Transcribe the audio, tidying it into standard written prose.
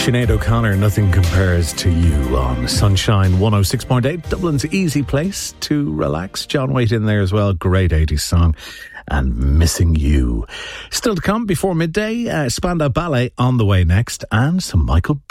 Sinead O'Connor, Nothing Compares to You on Sunshine 106.8, Dublin's easy place to relax. John Waite in there as well, great 80s song. And Missing You. Still to come before midday, Spandau Ballet on the way next, and some Michael